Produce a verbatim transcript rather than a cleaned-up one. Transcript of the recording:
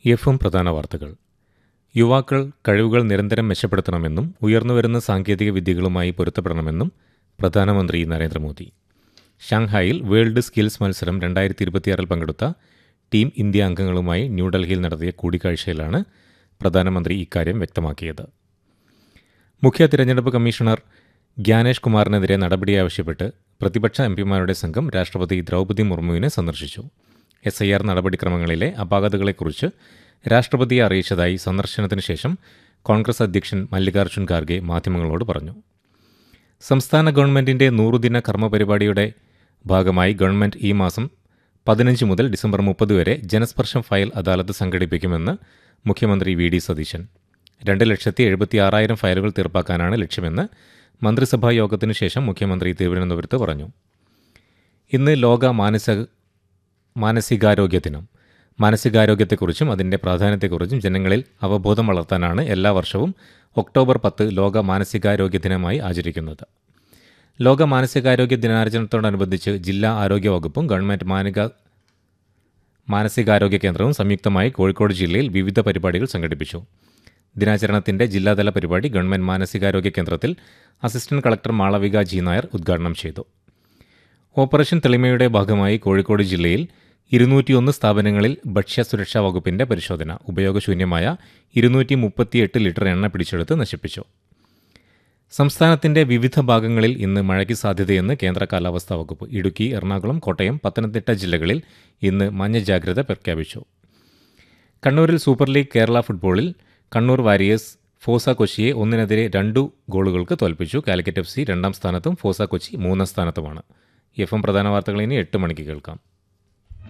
എഫും പ്രധാന വാർത്തകൾ. യുവാക്കൾ കഴിവുകൾ നിരന്തരം മെച്ചപ്പെടുത്തണമെന്നും ഉയർന്നുവരുന്ന സാങ്കേതിക വിദ്യകളുമായി പൊരുത്തപ്പെടണമെന്നും പ്രധാനമന്ത്രി നരേന്ദ്രമോദി. ഷാങ്ഹായിൽ വേൾഡ് സ്കിൽസ് മത്സരം രണ്ടായിരത്തി ഇരുപത്തിയാറിൽ പങ്കെടുത്ത ടീം ഇന്ത്യ അംഗങ്ങളുമായി ന്യൂഡൽഹിയിൽ നടത്തിയ കൂടിക്കാഴ്ചയിലാണ് പ്രധാനമന്ത്രി ഇക്കാര്യം വ്യക്തമാക്കിയത്. മുഖ്യ തിരഞ്ഞെടുപ്പ് കമ്മീഷണർ ഗ്യാനേഷ് കുമാറിനെതിരെ നടപടി ആവശ്യപ്പെട്ട് പ്രതിപക്ഷ എംപിമാരുടെ സംഘം രാഷ്ട്രപതി ദ്രൗപദി മുർമുവിനെ സന്ദർശിച്ചു. എസ് ഐ ആർ നടപടിക്രമങ്ങളിലെ അപാകതകളെക്കുറിച്ച് രാഷ്ട്രപതിയെ അറിയിച്ചതായി സന്ദർശനത്തിന് ശേഷം കോൺഗ്രസ് അധ്യക്ഷൻ മല്ലികാർജ്ജുൻ ഖാർഗെ മാധ്യമങ്ങളോട് പറഞ്ഞു. സംസ്ഥാന ഗവൺമെന്റിന്റെ നൂറുദിന കർമ്മപരിപാടിയുടെ ഭാഗമായി ഗവൺമെന്റ് ഈ മാസം പതിനഞ്ച് മുതൽ ഡിസംബർ മുപ്പത് വരെ ജനസ്പർശം ഫയൽ അദാലത്ത് സംഘടിപ്പിക്കുമെന്ന് മുഖ്യമന്ത്രി വി ഡി സതീശൻ. രണ്ട് ലക്ഷത്തി എഴുപത്തി ആറായിരം ഫയലുകൾ തീർപ്പാക്കാനാണ് ലക്ഷ്യമെന്ന് മന്ത്രിസഭാ യോഗത്തിനു ശേഷം മുഖ്യമന്ത്രി തിരുവനന്തപുരത്ത് പറഞ്ഞു. ഇന്ന് ലോക മാനസിക മാനസികാരോഗ്യ ദിനം. മാനസികാരോഗ്യത്തെക്കുറിച്ചും അതിൻ്റെ പ്രാധാന്യത്തെക്കുറിച്ചും ജനങ്ങളിൽ അവബോധം വളർത്താനാണ് എല്ലാ വർഷവും ഒക്ടോബർ പത്ത് ലോക മാനസികാരോഗ്യ ദിനമായി ആചരിക്കുന്നത്. ലോക മാനസികാരോഗ്യ ദിനാചരണത്തോടനുബന്ധിച്ച് ജില്ലാ ആരോഗ്യ വകുപ്പും ഗവൺമെൻറ് മാനിക മാനസികാരോഗ്യ കേന്ദ്രവും സംയുക്തമായി കോഴിക്കോട് ജില്ലയിൽ വിവിധ പരിപാടികൾ സംഘടിപ്പിച്ചു. ദിനാചരണത്തിൻ്റെ ജില്ലാതല പരിപാടി ഗവൺമെൻറ് മാനസികാരോഗ്യ കേന്ദ്രത്തിൽ assistant collector Malavika G Nair ഉദ്ഘാടനം ചെയ്തു. ഓപ്പറേഷൻ തെളിമയുടെ ഭാഗമായി കോഴിക്കോട് ജില്ലയിൽ ഇരുന്നൂറ്റിയൊന്ന് സ്ഥാപനങ്ങളിൽ ഭക്ഷ്യസുരക്ഷാ വകുപ്പിന്റെ പരിശോധന. ഉപയോഗശൂന്യമായ ഇരുന്നൂറ്റി മുപ്പത്തിയെട്ട് ലിറ്റർ എണ്ണ പിടിച്ചെടുത്ത് നശിപ്പിച്ചു. സംസ്ഥാനത്തിന്റെ വിവിധ ഭാഗങ്ങളിൽ ഇന്ന് മഴയ്ക്ക് സാധ്യതയെന്ന് കേന്ദ്ര കാലാവസ്ഥാ വകുപ്പ്. ഇടുക്കി, എറണാകുളം, കോട്ടയം, പത്തനംതിട്ട ജില്ലകളിൽ ഇന്ന് മഞ്ഞ ജാഗ്രത പ്രഖ്യാപിച്ചു. കണ്ണൂരിൽ സൂപ്പർ ലീഗ് കേരള ഫുട്ബോളിൽ കണ്ണൂർ വാരിയേഴ്സ് ഫോസ കൊച്ചിയെ ഒന്നിനെതിരെ രണ്ടു ഗോളുകൾക്ക് തോൽപ്പിച്ചു. കാലിക്കറ്റ് എഫ് സി രണ്ടാം സ്ഥാനത്തും ഫോസ കൊച്ചി മൂന്നാം സ്ഥാനത്തുമാണ്. എഫ് എം പ്രധാന വാർത്തകൾ ഇനി എട്ട് മണിക്ക് കേൾക്കാം.